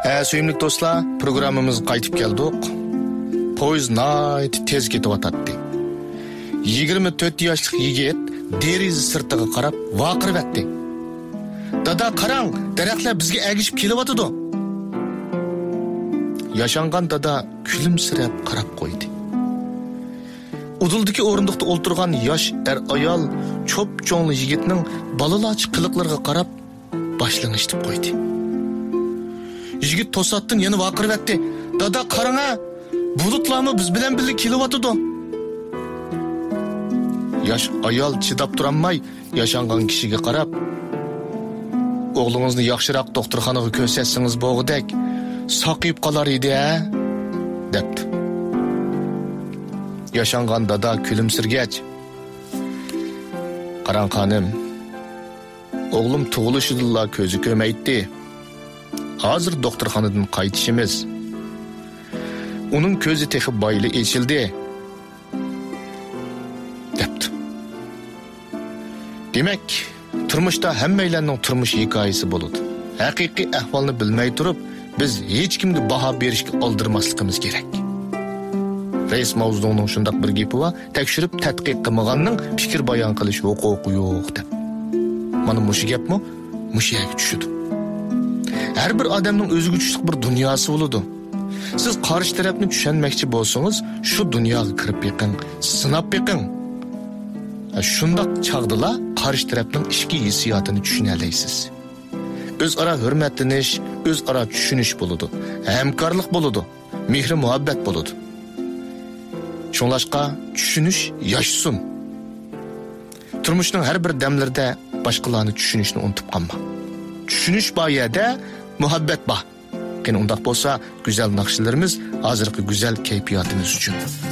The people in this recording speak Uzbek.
Söyümlük dostlar, programımız qaytib keldik. Poyuz nayt tez ketib atadi. 24 yoshlik yigit deriz sirtiga qarab vaqirib atdi. Dada qarang, daraxtlar bizga agishib kelyapti. Yaşangan dada kulimsirab qarab qo'ydi. Uduldagi o'rindiqda o'ltirgan yosh ayol cho'p-cho'ngli yigitning balalachi qiliqlariga qarab boshlang'ich deb qo'ydi. Yigit to'satdan yana vaqirib atdi. Dada qarang-a, bulutlarmi biz bilan birga kelyapti. Yosh ayol chidab turolmay yaşangan kishiga qarab, o'g'lingizni yaxshiroq doktorxonaga ko'rsatsangiz bo'g'idek saqib qolar edi-a, debdi. Yaşangan dada kulimsirgach, qarang xonim, o'g'lim tug'ilishidilla ko'zi ko'maydi. Hozir doktorxonadan qaytishimiz. Uning ko'zi texi boyli echildi, debdi. Demak, turmushda hammalarning turmush hikoyasi bo'ladi. Haqiqiy ahvolni bilmay turib, biz hech kimga baho berishga oldirmasligimiz kerak. Reis mavzuning shundoq bir gapi va tekshirib tadqiq qilmaganning fikr bayon qilish huquqi yo'q deb. Mana mushi gapmi? Mushiyaga tushdi. Her bir adamning o'ziga tushliq bir dunyosi bo'ladi. Siz qarshi tarafni tushunmoqchi bo'lsangiz, shu dunyoga kirib yiqing, sinab yiqing. Shundoq chaqdila qarshi tarafning ichki hissiyotini tushuna olasiz. O'zaro hurmatlanish, o'zaro tushunish bo'ladi, hamkorlik bo'ladi, mehr muhabbat bo'ladi. Shunlashqa tushunish yashsin. Turmushning har bir damlarida boshqalarni tushunishni unutib qolma. Tushunish boyada muhabbat bor. Qani undaq bo'lsa, go'zal naqshlarimiz hozirgi go'zal kayfiyatimiz uchun